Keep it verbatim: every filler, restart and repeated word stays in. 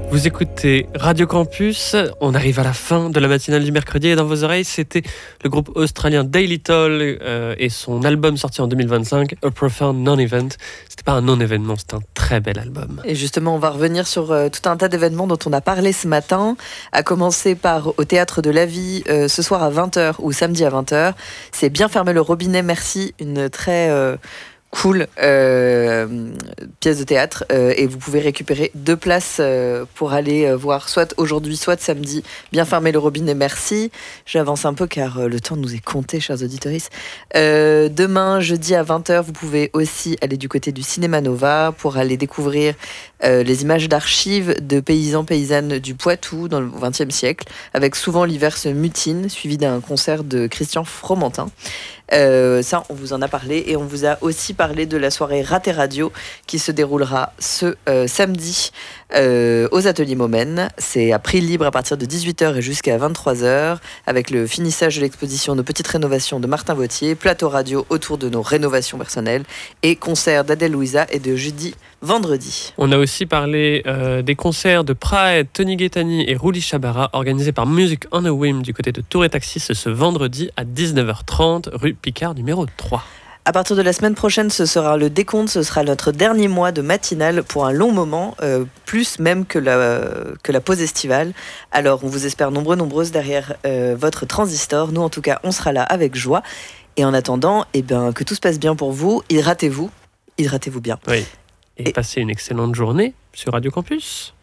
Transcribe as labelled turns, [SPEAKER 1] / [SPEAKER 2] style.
[SPEAKER 1] Vous écoutez Radio Campus, on arrive à la fin de la matinale du mercredi et dans vos oreilles, c'était le groupe australien Daily Toll euh, et son album sorti en deux mille vingt-cinq, A Profound Non-Event. C'était pas un non-événement, c'était un très bel album.
[SPEAKER 2] Et justement, on va revenir sur euh, tout un tas d'événements dont on a parlé ce matin, à commencer par au Théâtre de la Vie, euh, ce soir à vingt heures ou samedi à vingt heures. C'est Bien fermer le robinet, merci, une très... Euh, cool euh, pièce de théâtre euh, et vous pouvez récupérer deux places euh, pour aller euh, voir soit aujourd'hui soit samedi Bien fermer le robinet, merci. J'avance un peu car euh, le temps nous est compté, chers auditeurs. Euh, demain jeudi à vingt heures vous pouvez aussi aller du côté du Cinéma Nova pour aller découvrir euh, les images d'archives de paysans paysannes du Poitou dans le vingtième siècle avec Souvent l'hiver se mutine, suivi d'un concert de Christian Fromentin. Euh, ça, on vous en a parlé et on vous a aussi parlé de la soirée Raté Radio qui se déroulera ce euh, samedi euh, aux Ateliers Momène. C'est à prix libre à partir de dix-huit heures et jusqu'à vingt-trois heures avec le finissage de l'exposition Nos petites rénovations de Martin Vautier, plateau radio autour de nos rénovations personnelles et concert d'Adèle Louisa et de Judy vendredi.
[SPEAKER 1] On a aussi parlé euh, des concerts de Praed, Tony Gaetani et Rouli Chabara organisés par Music on a Whim du côté de Tour et Taxis ce vendredi à dix-neuf heures trente rue Picard numéro trois.
[SPEAKER 2] À partir de la semaine prochaine, ce sera le décompte, ce sera notre dernier mois de matinale pour un long moment, euh, plus même que la, que la pause estivale. Alors, on vous espère nombreux, nombreuses derrière euh, votre transistor. Nous, en tout cas, on sera là avec joie. Et en attendant, eh ben, que tout se passe bien pour vous. Hydratez-vous, hydratez-vous bien.
[SPEAKER 1] Oui, et, et passez une excellente journée sur Radio Campus.